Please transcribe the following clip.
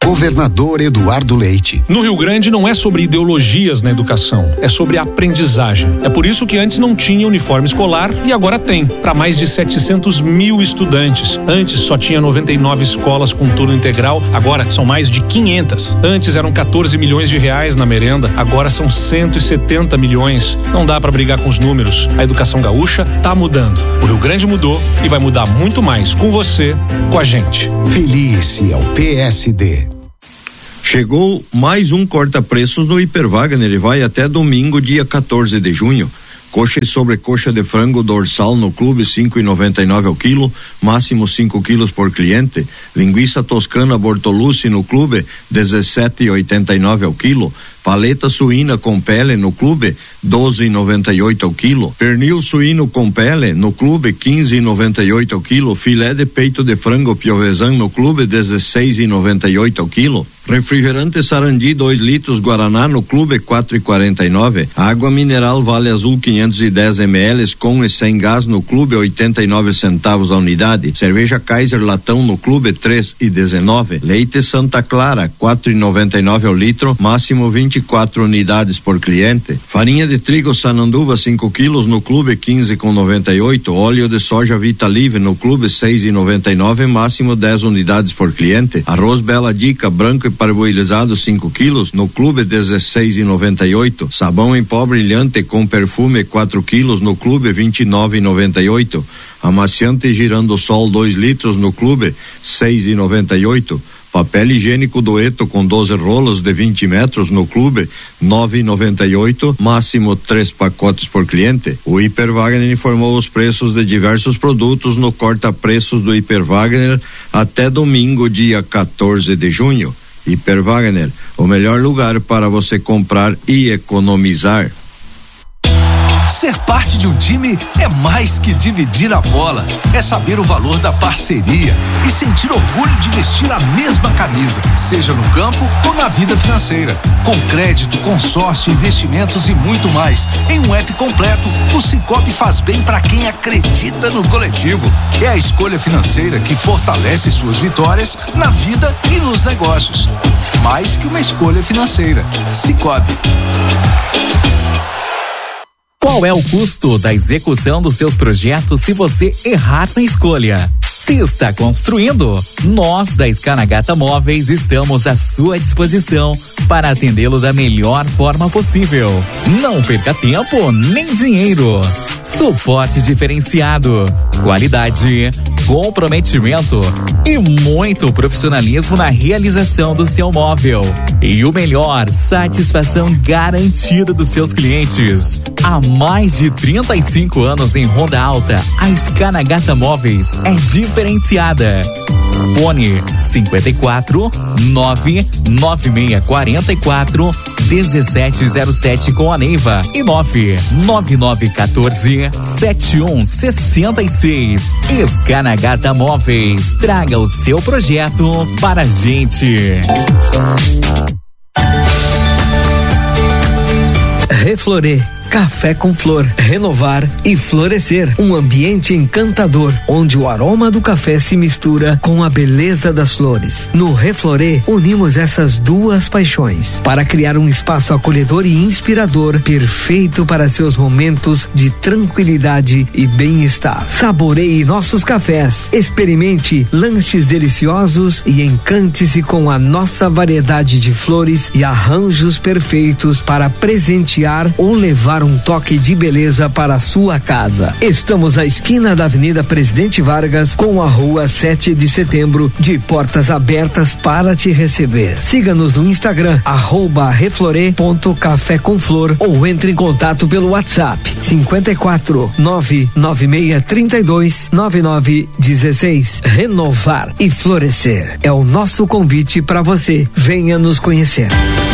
Governador Eduardo Leite. No Rio Grande não é sobre ideologias na educação, é sobre aprendizagem. É por isso que antes não tinha uniforme escolar e agora tem, para mais de 700 mil estudantes. Antes só tinha 99 escolas com turno integral, agora são mais de 500. Antes eram 14 milhões de reais na merenda, agora são 170 milhões. Não dá para brigar com os números. A educação gaúcha tá mudando. O Rio Grande mudou e vai mudar muito mais com você, com a gente. Felice ao PSD. Chegou mais um corta-preços no Hiper Wagner e vai até domingo, dia 14 de junho. Coxa e sobrecoxa de frango dorsal no clube 5,99 ao quilo, máximo 5 quilos por cliente. Linguiça toscana Bortolucci no clube 17,89 ao quilo. Paleta suína com pele no clube 12,98 ao quilo. Pernil suíno com pele no clube 15,98 ao quilo. Filé de peito de frango piovesan no clube 16,98 ao quilo. Refrigerante Sarandi 2 litros Guaraná no clube 4,49. Água mineral Vale Azul 510 ml com e sem gás no clube 89 centavos a unidade. Cerveja Kaiser latão no clube 3,19. Leite Santa Clara 4,99 ao litro, máximo 24 unidades por cliente. Farinha de trigo Sananduva 5 quilos no clube 15,98. Óleo de soja Vita Live no clube 6,99, máximo 10 unidades por cliente. Arroz Bela Dica branco e parboilizado 5 quilos no clube 16,98. Sabão em pó brilhante com perfume 4 quilos no clube 29,98. Amaciante Girando Sol 2 litros no clube 6,98. Papel higiênico Dueto com 12 rolos de 20 metros no clube 9,98, máximo 3 pacotes por cliente. O Hiper Wagner informou os preços de diversos produtos no corta-preços do Hiper Wagner até domingo, dia 14 de junho. Hiper Wagner, o melhor lugar para você comprar e economizar. Ser parte de um time é mais que dividir a bola, é saber o valor da parceria e sentir orgulho de vestir a mesma camisa, seja no campo ou na vida financeira. Com crédito, consórcio, investimentos e muito mais. Em um app completo, o Sicoob faz bem para quem acredita no coletivo. É a escolha financeira que fortalece suas vitórias na vida e nos negócios. Mais que uma escolha financeira. Sicoob. Qual é o custo da execução dos seus projetos se você errar na escolha? Se está construindo, nós da Scanagata Móveis estamos à sua disposição para atendê-lo da melhor forma possível. Não perca tempo nem dinheiro. Suporte diferenciado, qualidade, comprometimento e muito profissionalismo na realização do seu móvel. E o melhor, satisfação garantida dos seus clientes. Há mais de 35 anos em Ronda Alta, a Scanagata Móveis é diferenciada. Fone 54 99644 1707 com a Neiva e 99914 7166. Scanagata Móveis, traga o seu projeto para a gente. Reflorer, café com flor, renovar e florescer. Um ambiente encantador, onde o aroma do café se mistura com a beleza das flores. No Reflorer, unimos essas duas paixões para criar um espaço acolhedor e inspirador, perfeito para seus momentos de tranquilidade e bem-estar. Saboreie nossos cafés, experimente lanches deliciosos e encante-se com a nossa variedade de flores e arranjos perfeitos para presentear ou levar um toque de beleza para a sua casa. Estamos na esquina da Avenida Presidente Vargas com a Rua 7 de Setembro, de portas abertas para te receber. Siga-nos no Instagram, @reflorer.cafécomflor, ou entre em contato pelo WhatsApp 54 99632 9916. Renovar e florescer é o nosso convite para você. Venha nos conhecer.